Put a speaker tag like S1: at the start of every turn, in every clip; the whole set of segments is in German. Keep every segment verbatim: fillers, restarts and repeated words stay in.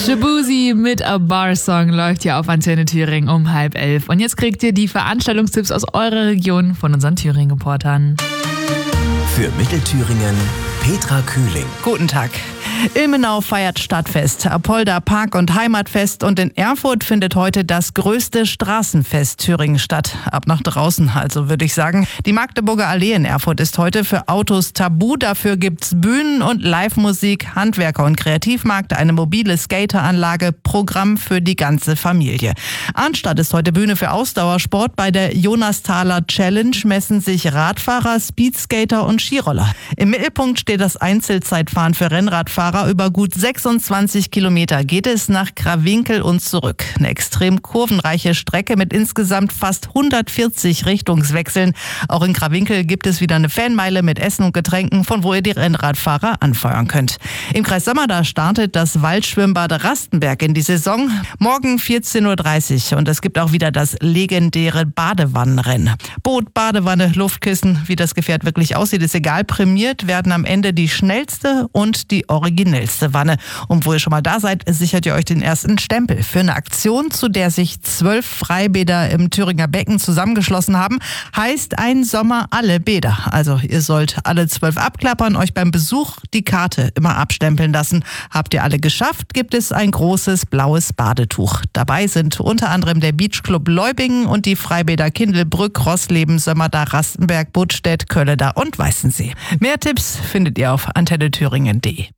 S1: Shabuzi mit A Bar Song läuft hier auf Antenne Thüringen um halb elf. Und jetzt kriegt ihr die Veranstaltungstipps aus eurer Region von unseren Thüringen-Reportern.
S2: Für Mittelthüringen Petra Kühling.
S3: Guten Tag. Ilmenau feiert Stadtfest, Apolda Park- und Heimatfest und in Erfurt findet heute das größte Straßenfest Thüringen statt. Ab nach draußen also, würde ich sagen. Die Magdeburger Allee in Erfurt ist heute für Autos tabu. Dafür gibt's Bühnen und Live-Musik, Handwerker- und Kreativmarkt, eine mobile Skateranlage, Programm für die ganze Familie. Arnstadt ist heute Bühne für Ausdauersport. Bei der Jonasthaler Challenge messen sich Radfahrer, Speedskater und Skiroller. Im Mittelpunkt steht das Einzelzeitfahren für Rennradfahrer. Über gut sechsundzwanzig Kilometer geht es nach Krawinkel und zurück. Eine extrem kurvenreiche Strecke mit insgesamt fast hundertvierzig Richtungswechseln. Auch in Krawinkel gibt es wieder eine Fanmeile mit Essen und Getränken, von wo ihr die Rennradfahrer anfeuern könnt. Im Kreis Sömmerda startet das Waldschwimmbad Rastenberg in die Saison. Morgen vierzehn Uhr dreißig und es gibt auch wieder das legendäre Badewannenrennen. Boot, Badewanne, Luftkissen, wie das Gefährt wirklich aussieht, ist egal. Prämiert werden am Ende die schnellste und die originellste Wanne. Und wo ihr schon mal da seid, sichert ihr euch den ersten Stempel für eine Aktion, zu der sich zwölf Freibäder im Thüringer Becken zusammengeschlossen haben, heißt ein Sommer alle Bäder. Also ihr sollt alle zwölf abklappern, euch beim Besuch die Karte immer abstempeln lassen. Habt ihr alle geschafft, gibt es ein großes blaues Badetuch. Dabei sind unter anderem der Beachclub Leubingen und die Freibäder Kindelbrück, Rossleben, Sömmerda, Rastenberg, Buttstedt, Kölleda und Weißensee. Mehr Tipps findet ihr auf antenne thüringen punkt de.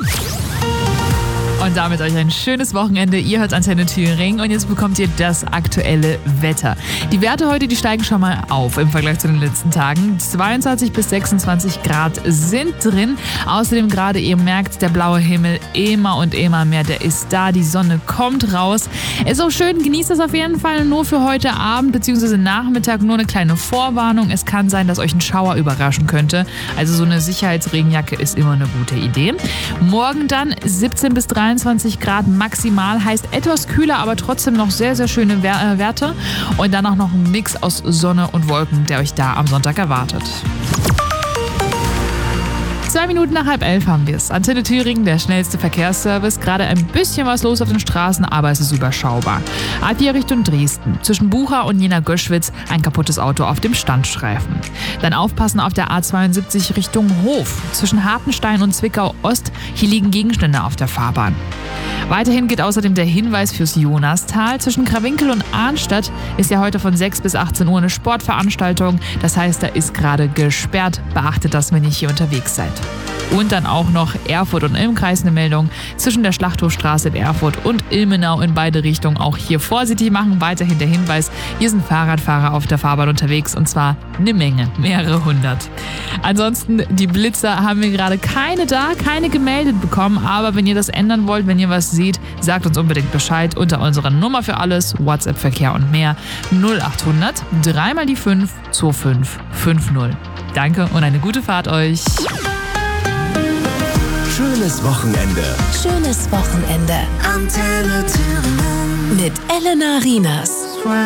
S1: Und damit euch ein schönes Wochenende. Ihr hört Antenne Thüringen und jetzt bekommt ihr das aktuelle Wetter. Die Werte heute, die steigen schon mal auf im Vergleich zu den letzten Tagen. zweiundzwanzig bis sechsundzwanzig Grad sind drin. Außerdem gerade, ihr merkt, der blaue Himmel immer und immer mehr, der ist da. Die Sonne kommt raus. Ist auch schön, genießt das auf jeden Fall nur für heute Abend bzw. Nachmittag. Nur eine kleine Vorwarnung. Es kann sein, dass euch ein Schauer überraschen könnte. Also so eine Sicherheitsregenjacke ist immer eine gute Idee. Morgen dann siebzehn bis dreiundzwanzig Grad maximal, heißt etwas kühler, aber trotzdem noch sehr, sehr schöne Werte. Und dann auch noch ein Mix aus Sonne und Wolken, der euch da am Sonntag erwartet. Zwei Minuten nach halb elf haben wir es. Antenne Thüringen, der schnellste Verkehrsservice. Gerade ein bisschen was los auf den Straßen, aber es ist überschaubar. A vier Richtung Dresden. Zwischen Bucha und Jena-Göschwitz ein kaputtes Auto auf dem Standstreifen. Dann aufpassen auf der A zweiundsiebzig Richtung Hof. Zwischen Hartenstein und Zwickau Ost. Hier liegen Gegenstände auf der Fahrbahn. Weiterhin geht außerdem der Hinweis fürs Jonastal. Zwischen Krawinkel und Arnstadt ist ja heute von sechs bis achtzehn Uhr eine Sportveranstaltung. Das heißt, da ist gerade gesperrt. Beachtet das, wenn ihr hier unterwegs seid. Und dann auch noch Erfurt und Ilmkreis eine Meldung. Zwischen der Schlachthofstraße in Erfurt und Ilmenau in beide Richtungen auch hier vorsichtig machen. Weiterhin der Hinweis, hier sind Fahrradfahrer auf der Fahrbahn unterwegs und zwar eine Menge, mehrere hundert. Ansonsten, die Blitzer haben wir gerade keine da, keine gemeldet bekommen. Aber wenn ihr das ändern wollt, wenn ihr was seht, sagt uns unbedingt Bescheid unter unserer Nummer für alles, WhatsApp-Verkehr und mehr null achthundert, dreimal die fünf, zwei fünf fünf null. Danke und eine gute Fahrt euch.
S2: Schönes Wochenende.
S4: Schönes Wochenende.
S2: Antenne Thüringen.
S4: Mit Elena Rienas.